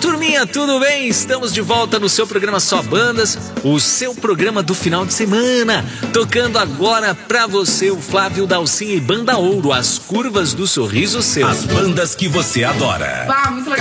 Turminha, tudo bem? Estamos de volta no seu programa Só Bandas, o seu programa do final de semana. Tocando agora pra você o Flávio Dalcinha e Banda Ouro, As Curvas do Sorriso Seu. As bandas que você adora. Muito legal.